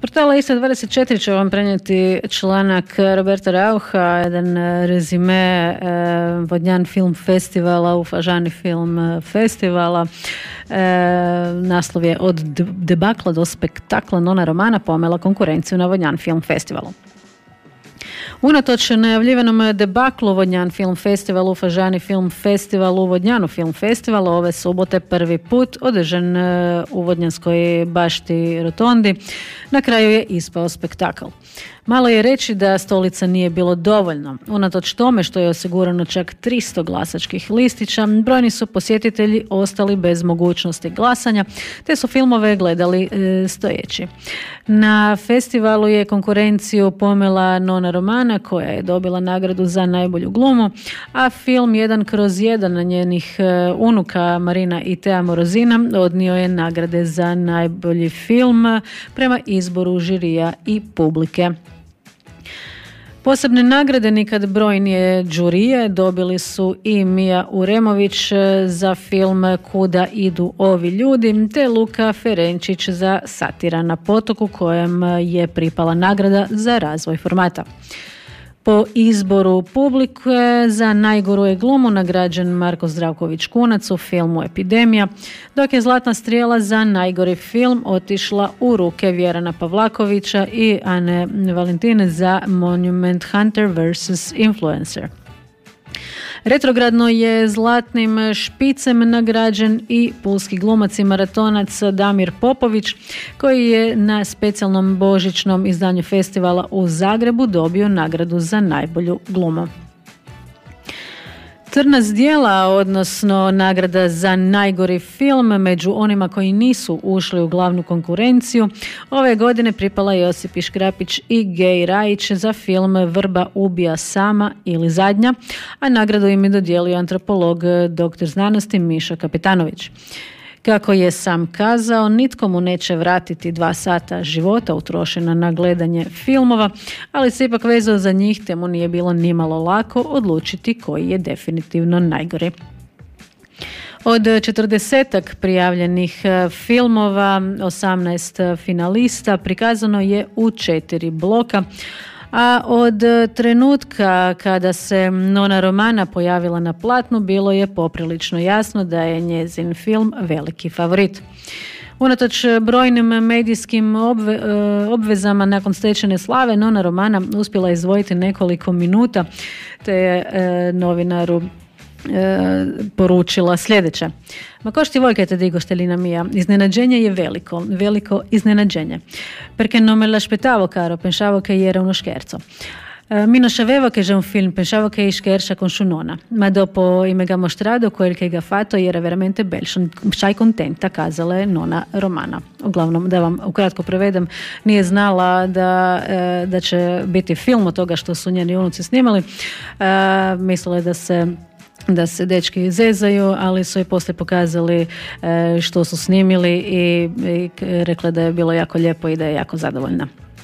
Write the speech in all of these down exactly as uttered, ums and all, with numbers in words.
portala Istra dvadeset četiri će vam prenijeti članak Roberta Rauha, jedan rezime e, Vodnjan film festivala u Fažani film festivala. E, naslov je od debakla do spektakla Nona Romana pomela konkurenciju na Vodnjan film festivalu. Unatoč najavljivanom debaklu Vodnjan film festivalu, Fažani film festivalu, Vodnjanu film festivalu, ove subote prvi put održan u Vodnjanskoj bašti Rotondi, na kraju je ispao spektakl. Malo je reći da stolica nije bilo dovoljno. Unatoč tome što je osigurano čak tristo glasačkih listića, brojni su posjetitelji ostali bez mogućnosti glasanja, te su filmove gledali e, stojeći. Na festivalu je konkurenciju pomela Nona Romana, koja je dobila nagradu za najbolju glumu, a film jedan kroz jedan na njenih e, unuka Marina i Tea Morozina odnio je nagrade za najbolji film prema izboru žirija i publike. Posebne nagrade nikad brojnije džurije dobili su i Mija Uremović za film Kuda idu ovi ljudi, te Luka Ferenčić za Satira na potoku, kojem je pripala nagrada za razvoj formata. Po izboru publike za najgoru je glumu nagrađen Marko Zdravković-Kunac u filmu Epidemija, dok je Zlatna strijela za najgori film otišla u ruke Vjerana Pavlakovića i Ane Valentine za Monument Hunter versus Influencer. Retrogradno je zlatnim špicem nagrađen i pulski glumac i maratonac Damir Popović, koji je na specijalnom božićnom izdanju festivala u Zagrebu dobio nagradu za najbolju glumu. Crna zdjela, odnosno nagrada za najgori film među onima koji nisu ušli u glavnu konkurenciju, ove godine pripala Josipi Škrapić i Gej Rajić za film Vrba ubija sama ili zadnja, a nagradu im je dodijelio antropolog doktor znanosti Miša Kapetanović. Kako je sam kazao, nitko mu neće vratiti dva sata života utrošena na gledanje filmova, ali se ipak vezao za njih, te mu nije bilo nimalo lako odlučiti koji je definitivno najgori. Od četrdesetak prijavljenih filmova, osamnaest finalista prikazano je u četiri bloka, a od trenutka kada se Nona Romana pojavila na platnu, bilo je poprilično jasno da je njezin film veliki favorit. Unatoč brojnim medijskim obve, obvezama nakon stečene slave, Nona Romana uspjela izdvojiti nekoliko minuta, te je e, novinaru E, poručila sljedeće. Ma ko ti vojkajte digo Stelina mia, iznenađenje je veliko, veliko iznenađenje. Perché non me l'aspettavo, caro, pensavo che era uno scherzo. Eh, mi non sapevo che era un film, pensavo che scherza con sua nonna, ma dopo i mega mostrato quel che ga fatto era veramente bel, sai contenta, kazala je Nona Romana. Uglavnom, da vam ukratko prevedem, nije znala da, eh, da će biti film od toga što su njeni unuci snimali. Eh, mislila je da se da se dečki zezaju, ali su i poslije pokazali e, što su snimili i, i rekla da je bilo jako lijepo i da je jako zadovoljna.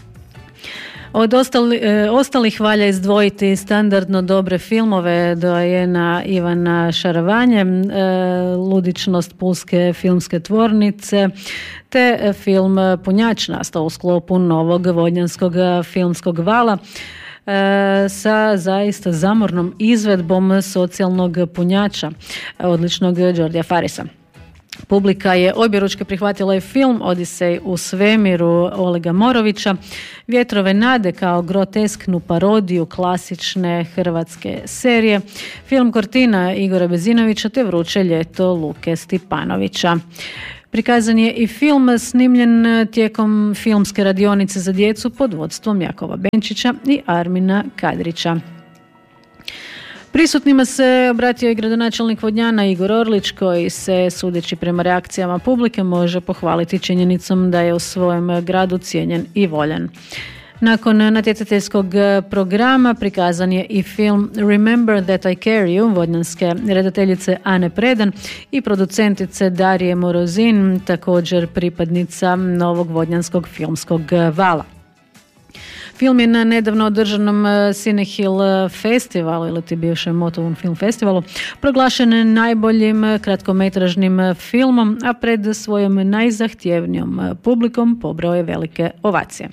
Od ostali, e, ostalih valja izdvojiti standardno dobre filmove dojena Ivana Šaravanje, e, Ludičnost pulske filmske tvornice, te film Punjač nastao u sklopu novog vodnjanskog filmskog vala, sa zaista zamornom izvedbom socijalnog punjača odličnog Đordija Farisa. Publika je objeručke prihvatila i film Odisej u svemiru Olega Morovića, Vjetrove nade kao grotesknu parodiju klasične hrvatske serije, film Kortina Igora Bezinovića te Vruće ljeto Luke Stipanovića. Prikazan je i film snimljen tijekom filmske radionice za djecu pod vodstvom Jakova Benčića i Armina Kadrića. Prisutnima se obratio i gradonačelnik Vodnjana Igor Orlić, koji se, sudeći prema reakcijama publike, može pohvaliti činjenicom da je u svojem gradu cijenjen i voljan. Nakon natjecateljskog programa prikazan je i film Remember That I Care You vodnjanske redateljice Ane Predan i producentice Darije Morozin, također pripadnica novog vodnjanskog filmskog vala. Film je na nedavno održanom Cinehill festivalu ili ti bivšem Motown Film Festivalu proglašen najboljim kratkometražnim filmom, a pred svojom najzahtjevnijom publikom pobrao je velike ovacije.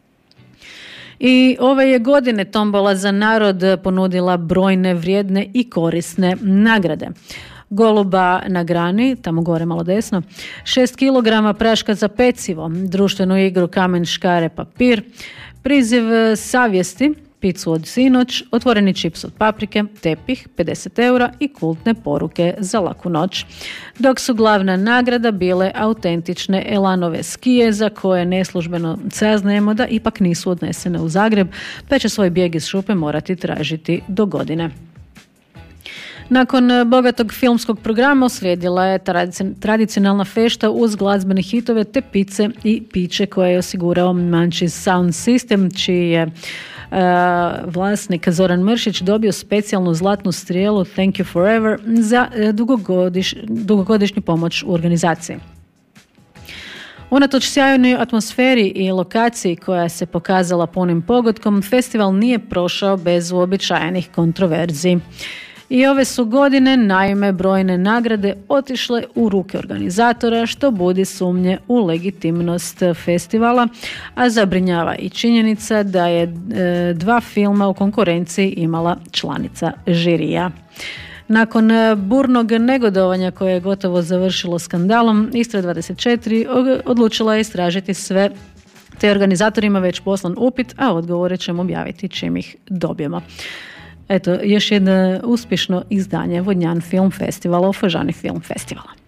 I ove je godine Tombola za narod ponudila brojne vrijedne i korisne nagrade. Goluba na grani, tamo gore malo desno, šest kilograma praška za pecivo, društvenu igru kamen, škare, papir, priziv savjesti, picu od sinoć, otvoreni čips od paprike, tepih, pedeset eura i kultne poruke za laku noć. Dok su glavna nagrada bile autentične Elanove skije za koje neslužbeno saznajemo da ipak nisu odnesene u Zagreb, pa će svoj bijeg iz šupe morati tražiti do godine. Nakon bogatog filmskog programa uslijedila je tradicionalna fešta uz glazbene hitove te pice i piće koje je osigurao Manchis Sound System, čiji je Uh, vlasnik Zoran Mršić dobio specijalnu zlatnu strijelu Thank you forever za uh, dugogodiš, dugogodišnju pomoć u organizaciji. Unatoč sjajnoj atmosferi i lokaciji koja se pokazala punim pogodkom, festival nije prošao bez uobičajenih kontroverzi. I ove su godine naime brojne nagrade otišle u ruke organizatora, što budi sumnje u legitimnost festivala, a zabrinjava i činjenica da je e, dva filma u konkurenciji imala članica žirija. Nakon burnog negodovanja koje je gotovo završilo skandalom, Istra dvadeset četiri odlučila je istražiti sve, te organizatorima već poslan upit, a odgovore ćemo objaviti čim ih dobijemo. Eto, još jedno uspješno izdanje Vodnjan Film Festivala u Fažani Film Festivala.